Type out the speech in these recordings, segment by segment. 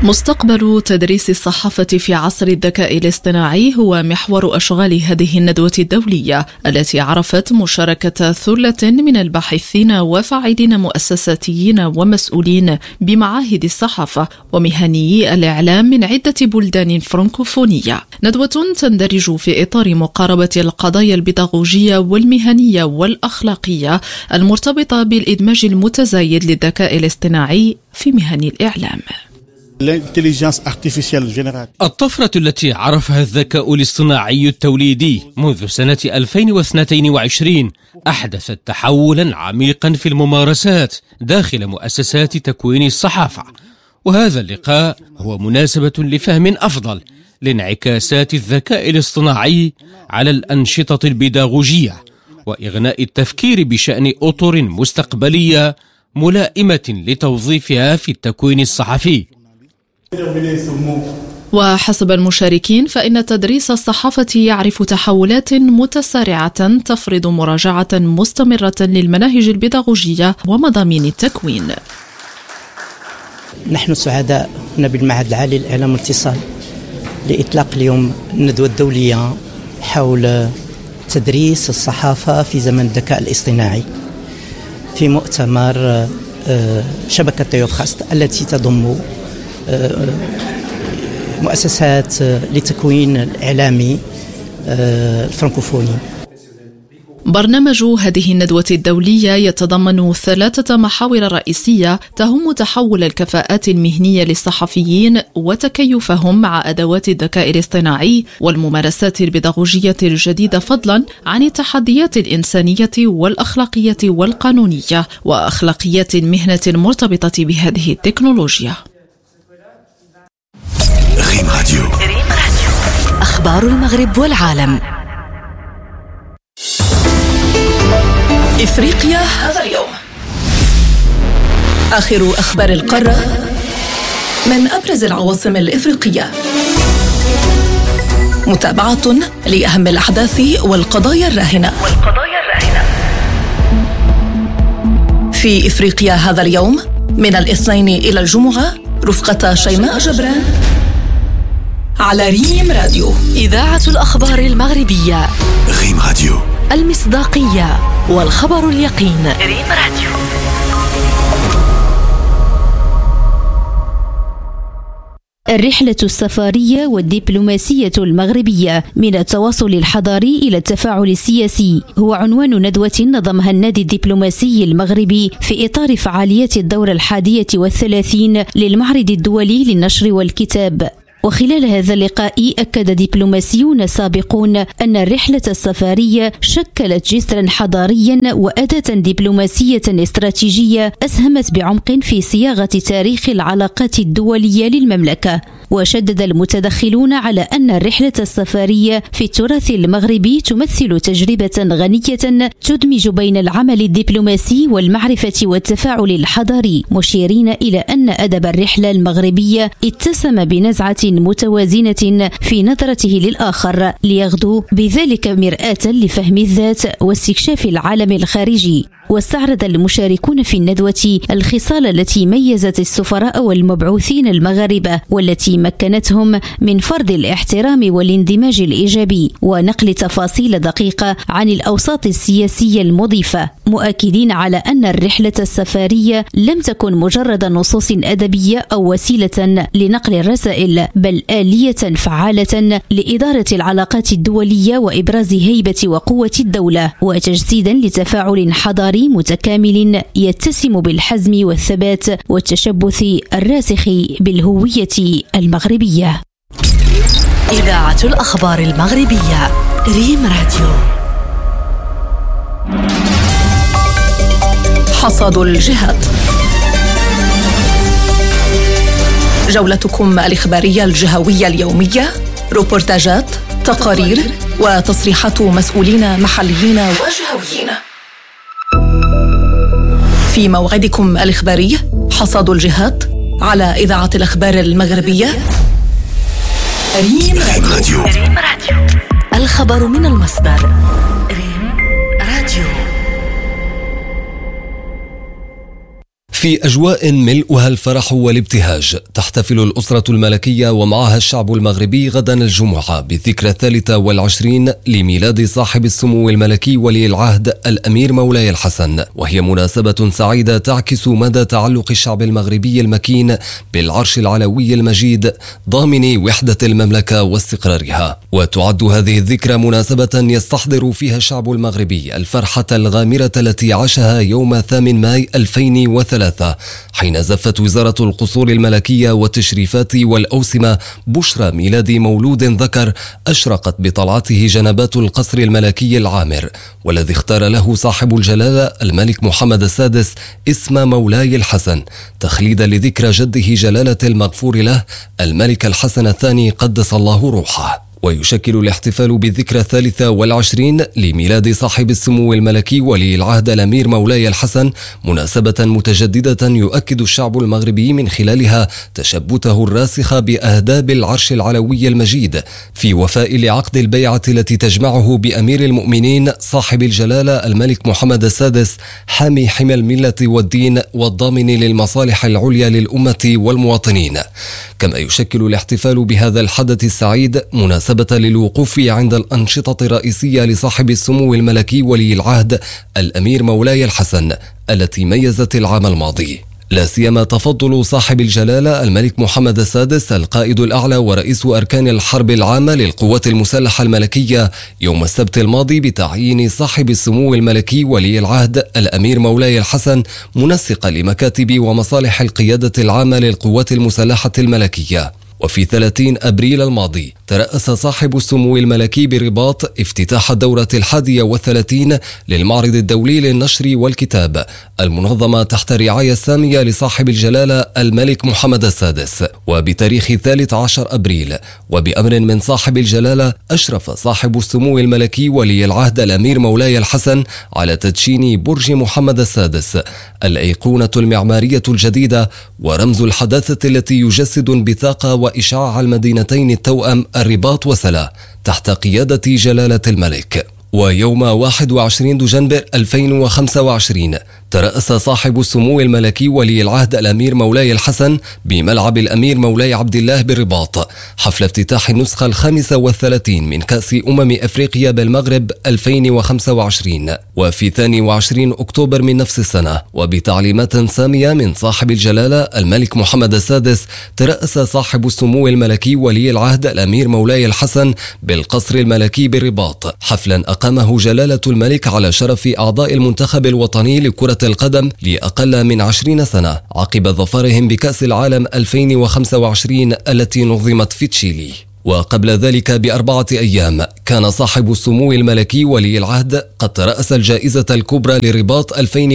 مستقبل تدريس الصحافة في عصر الذكاء الاصطناعي هو محور أشغال هذه الندوة الدولية التي عرفت مشاركة ثلة من الباحثين وفاعلين مؤسساتيين ومسؤولين بمعاهد الصحافة ومهنيي الإعلام من عدة بلدان فرنكوفونية. ندوة تندرج في إطار مقاربة القضايا البيداغوجية والمهنية والأخلاقية المرتبطة بالإدماج المتزايد للذكاء الاصطناعي في مهن الإعلام. الطفرة التي عرفها الذكاء الاصطناعي التوليدي منذ سنة 2022 أحدثت تحولا عميقا في الممارسات داخل مؤسسات تكوين الصحافة، وهذا اللقاء هو مناسبة لفهم أفضل لانعكاسات الذكاء الاصطناعي على الأنشطة البيداغوجية وإغناء التفكير بشأن أطر مستقبلية ملائمة لتوظيفها في التكوين الصحفي. وحسب المشاركين فإن تدريس الصحافة يعرف تحولات متسارعة تفرض مراجعة مستمرة للمناهج البيداغوجية ومضامين التكوين. نحن سعداء هنا بالمعهد العالي للإعلام والاتصال لإطلاق اليوم الندوة الدولية حول تدريس الصحافة في زمن الذكاء الاصطناعي في مؤتمر شبكة تيوفخاست التي تضم مؤسسات للتكوين الإعلامي الفرنكوفوني. برنامج هذه الندوة الدولية يتضمن 3 محاور رئيسية تهم تحول الكفاءات المهنية للصحفيين وتكيفهم مع أدوات الذكاء الاصطناعي والممارسات البيداغوجية الجديدة، فضلا عن التحديات الإنسانية والأخلاقية والقانونية وأخلاقيات المهنة المرتبطة بهذه التكنولوجيا. ريم راديو. أخبار المغرب والعالم. إفريقيا هذا اليوم. آخر أخبار القارة من أبرز العواصم الإفريقية. متابعة لأهم الأحداث والقضايا الراهنة. في إفريقيا هذا اليوم من الاثنين إلى الجمعة رفقة شيماء جبران على ريم راديو، إذاعة الأخبار المغربية. ريم راديو، المصداقية والخبر اليقين. ريم راديو. الرحلة السفارية والدبلوماسية المغربية من التواصل الحضاري إلى التفاعل السياسي هو عنوان ندوة نظمها النادي الدبلوماسي المغربي في إطار فعاليات الدورة 31 للمعرض الدولي للنشر والكتاب. وخلال هذا اللقاء أكد دبلوماسيون سابقون أن الرحلة السفارية شكلت جسرا حضاريا وأداة دبلوماسية استراتيجية أسهمت بعمق في صياغة تاريخ العلاقات الدولية للمملكة. وشدد المتدخلون على أن الرحلة السفارية في التراث المغربي تمثل تجربة غنية تدمج بين العمل الدبلوماسي والمعرفة والتفاعل الحضاري، مشيرين إلى أن أدب الرحلة المغربية اتسم بنزعة متوازنة في نظرته للآخر ليغدو بذلك مرآة لفهم الذات واستكشاف العالم الخارجي. واستعرض المشاركون في الندوة الخصال التي ميزت السفراء والمبعوثين المغاربة والتي مكنتهم من فرض الاحترام والاندماج الإيجابي ونقل تفاصيل دقيقة عن الأوساط السياسية المضيفة، مؤكدين على أن الرحلة السفارية لم تكن مجرد نصوص أدبية أو وسيلة لنقل الرسائل، بل آلية فعالة لإدارة العلاقات الدولية وإبراز هيبة وقوة الدولة، وتجسيدا لتفاعل حضاري متكامل يتسم بالحزم والثبات والتشبث الراسخ بالهوية المغربية. إذاعة الأخبار المغربية. ريم راديو. حصاد الجهات. جولتكم الإخبارية الجهوية اليومية، روبورتاجات، تقارير وتصريحات مسؤولين محليين وجهويين. في موعدكم الإخباري حصاد الجهات على إذاعة الأخبار المغربية. ريم راديو. الخبر من المصدر. ريم راديو. في أجواء ملؤها الفرح والابتهاج تحتفل الأسرة الملكية ومعها الشعب المغربي غدا الجمعة بالذكرى 23 لميلاد صاحب السمو الملكي ولي العهد الأمير مولاي الحسن، وهي مناسبة سعيدة تعكس مدى تعلق الشعب المغربي المكين بالعرش العلوي المجيد ضامن وحدة المملكة واستقرارها. وتعد هذه الذكرى مناسبة يستحضر فيها الشعب المغربي الفرحة الغامرة التي عاشها يوم 8 ماي 2003 حين زفت وزارة القصور الملكية والتشريفات والأوسمة بشرى ميلاد مولود ذكر أشرقت بطلعته جنبات القصر الملكي العامر، والذي اختار له صاحب الجلالة الملك محمد السادس اسم مولاي الحسن تخليدا لذكرى جده جلالة المغفور له الملك الحسن الثاني قدس الله روحه. ويشكل الاحتفال بالذكرى 23 لميلاد صاحب السمو الملكي ولي العهد الأمير مولاي الحسن مناسبة متجددة يؤكد الشعب المغربي من خلالها تشبته الراسخ بأهداب العرش العلوي المجيد في وفاء لعقد البيعة التي تجمعه بأمير المؤمنين صاحب الجلالة الملك محمد السادس حامي حمى الملة والدين والضامن للمصالح العليا للأمة والمواطنين. كما يشكل الاحتفال بهذا الحدث السعيد مناسبة للوقوف عند الأنشطة الرئيسية لصاحب السمو الملكي ولي العهد الأمير مولاي الحسن التي ميزت العام الماضي، لا سيما تفضل صاحب الجلالة الملك محمد السادس القائد الأعلى ورئيس أركان الحرب العامة للقوات المسلحة الملكية يوم السبت الماضي بتعيين صاحب السمو الملكي ولي العهد الأمير مولاي الحسن منسقا لمكاتب ومصالح القيادة العامة للقوات المسلحة الملكية. وفي 30 أبريل الماضي ترأس صاحب السمو الملكي برباط افتتاح الدورة 31 للمعرض الدولي للنشر والكتاب المنظمة تحت الرعاية السامية لصاحب الجلالة الملك محمد السادس. وبتاريخ 13 أبريل وبأمر من صاحب الجلالة أشرف صاحب السمو الملكي ولي العهد الأمير مولاي الحسن على تدشين برج محمد السادس الأيقونة المعمارية الجديدة ورمز الحداثة التي يجسد انبثاق وإشعاع المدينتين التوأم الرباط وسلا تحت قيادة جلالة الملك. ويوم 21 دجنبر 2025 ترأس صاحب السمو الملكي ولي العهد الأمير مولاي الحسن بملعب الأمير مولاي عبد الله بالرباط حفل افتتاح النسخة 35 من كأس أفريقيا بالمغرب 2025. وفي 22 أكتوبر من نفس السنة وبتعليمات سامية من صاحب الجلالة الملك محمد السادس ترأس صاحب السمو الملكي ولي العهد الأمير مولاي الحسن بالقصر الملكي بالرباط حفلا أقامه جلالة الملك على شرف أعضاء المنتخب الوطني لكرة القدم لأقل من 20 سنة عقب ظفرهم بكأس العالم 2025 التي نظمت في تشيلي. وقبل ذلك ب4 أيام كان صاحب السمو الملكي ولي العهد قد ترأس الجائزة الكبرى لرباط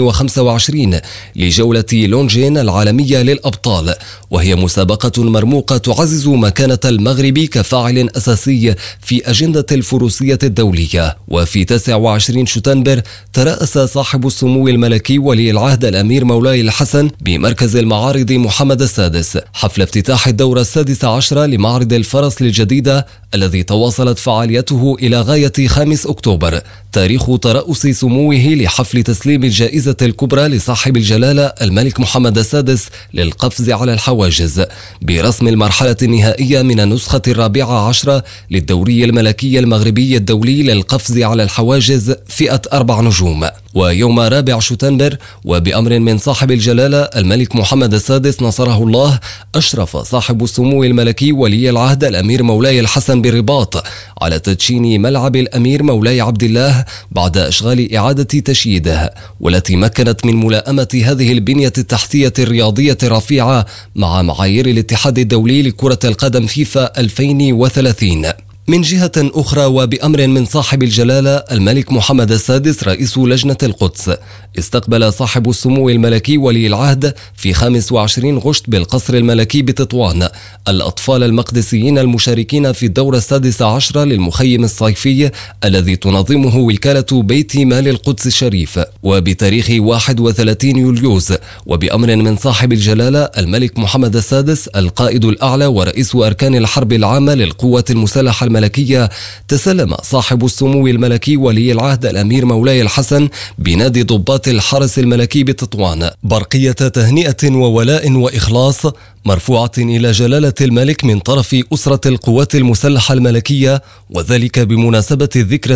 2025 لجولة لونجين العالمية للأبطال، وهي مسابقة مرموقة تعزز مكانة المغرب كفاعل أساسي في أجندة الفروسية الدولية. وفي 29 شتنبر ترأس صاحب السمو الملكي ولي العهد الأمير مولاي الحسن بمركز المعارض محمد السادس حفل افتتاح الدورة 16 لمعرض الفرس الجديدة الذي تواصلت فعاليته إلى غاية 5 أكتوبر تاريخ ترأس سموه لحفل تسليم الجائزة الكبرى لصاحب الجلالة الملك محمد السادس للقفز على الحواجز برسم المرحلة النهائية من النسخة 14 للدوري الملكي المغربي الدولي للقفز على الحواجز فئة 4 نجوم. ويوم 4 شتنبر وبأمر من صاحب الجلالة الملك محمد السادس نصره الله أشرف صاحب السمو الملكي ولي العهد الأمير مولاي الحسن بالرباط على تدشين ملعب الأمير مولاي عبد الله بعد أشغال إعادة تشييده، والتي مكنت من ملائمة هذه البنية التحتية الرياضية الرفيعة مع معايير الاتحاد الدولي لكرة القدم فيفا 2030. من جهة أخرى وبأمر من صاحب الجلالة الملك محمد السادس رئيس لجنة القدس استقبل صاحب السمو الملكي ولي العهد في 25 غشت بالقصر الملكي بتطوان الأطفال المقدسيين المشاركين في الدورة 16 للمخيم الصيفي الذي تنظمه وكالة بيت مال القدس الشريف. وبتاريخ 31 يوليوز وبأمر من صاحب الجلالة الملك محمد السادس القائد الأعلى ورئيس أركان الحرب العامة للقوات المسلحة الملكية تسلم صاحب السمو الملكي ولي العهد الأمير مولاي الحسن بنادي ضباط الحرس الملكي بتطوان برقية تهنئة وولاء وإخلاص مرفوعة إلى جلالة الملك من طرف أسرة القوات المسلحة الملكية، وذلك بمناسبة الذكرى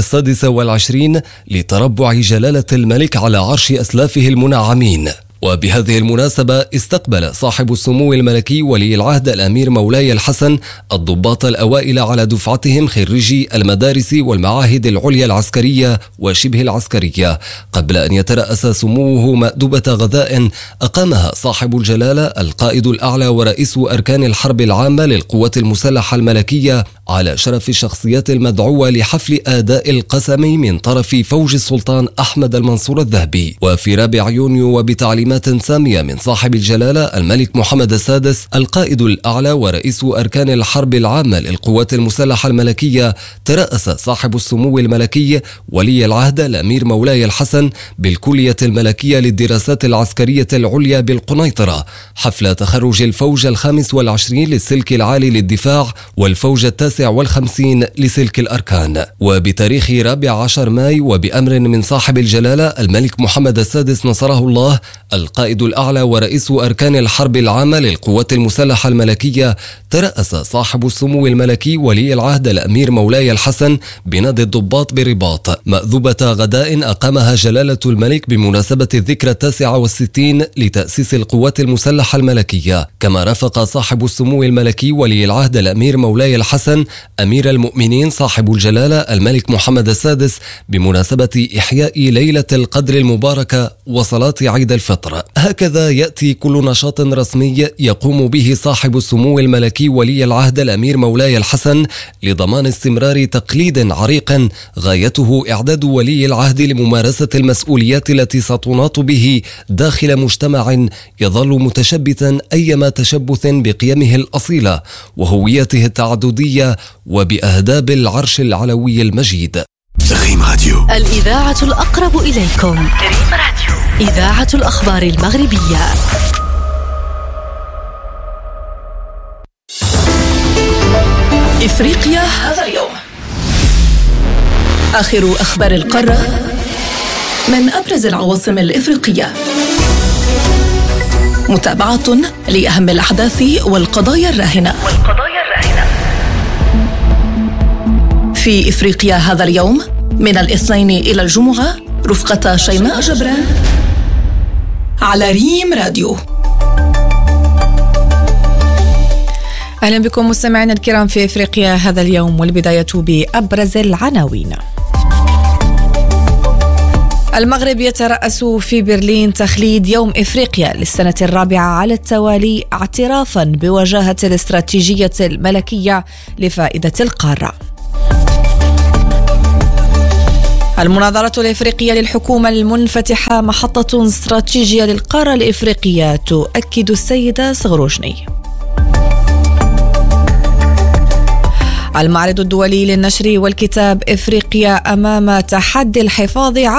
26 لتربع جلالة الملك على عرش أسلافه المنعمين. وبهذه المناسبة استقبل صاحب السمو الملكي ولي العهد الأمير مولاي الحسن الضباط الأوائل على دفعتهم خريجي المدارس والمعاهد العليا العسكرية وشبه العسكرية، قبل أن يترأس سموه مأدبة غذاء أقامها صاحب الجلالة القائد الأعلى ورئيس أركان الحرب العامة للقوات المسلحة الملكية على شرف الشخصيات المدعوة لحفل آداء القسم من طرف فوج السلطان أحمد المنصور الذهبي. وفي 4 يونيو وبتعليمات سامية من صاحب الجلالة الملك محمد السادس القائد الأعلى ورئيس أركان الحرب العامة للقوات المسلحة الملكية، ترأس صاحب السمو الملكي ولي العهد الأمير مولاي الحسن بالكلية الملكية للدراسات العسكرية العليا بالقنيطرة حفل تخرج الفوج 25 للسلك العالي للدفاع والفوج 59 لسلك الأركان. وبتاريخ 14 مايو وبأمر من صاحب الجلالة الملك محمد السادس نصره الله القائد الأعلى ورئيس أركان الحرب العامة للقوات المسلحة الملكية، ترأس صاحب السمو الملكي ولي العهد الأمير مولاي الحسن بنادي الضباط برباط مأذوبة غداء أقامها جلالة الملك بمناسبة الذكرى 69 لتأسيس القوات المسلحة الملكية. كما رافق صاحب السمو الملكي ولي العهد الأمير مولاي الحسن أمير المؤمنين صاحب الجلالة الملك محمد السادس بمناسبة إحياء ليلة القدر المباركة وصلاة عيد الفطر. هكذا يأتي كل نشاط رسمي يقوم به صاحب السمو الملكي ولي العهد الأمير مولاي الحسن لضمان استمرار تقليد عريق غايته إعداد ولي العهد لممارسة المسؤوليات التي ستناط به داخل مجتمع يظل متشبثا أيما تشبث بقيمه الأصيلة وهويته التعددية وبأهداب العرش العلوي المجيد. ريم راديو، الإذاعة الأقرب إليكم. ريم راديو، إذاعة الأخبار المغربية. إفريقيا هذا اليوم. آخر أخبار القارة من أبرز العواصم الإفريقية. متابعة لأهم الأحداث والقضايا الراهنة. في إفريقيا هذا اليوم من الاثنين إلى الجمعة رفقة شيماء جبران على ريم راديو. أهلا بكم مستمعينا الكرام في إفريقيا هذا اليوم، والبداية بأبرز العناوين. المغرب يترأس في برلين تخليد يوم إفريقيا للسنة الرابعة على التوالي اعترافا بوجاهة الاستراتيجية الملكية لفائدة القارة. المناظرة الإفريقية للحكومة المنفتحة محطة استراتيجية للقارة الإفريقية، تؤكد السيدة صغروشني. المعرض الدولي للنشر والكتاب إفريقيا أمام تحدي الحفاظ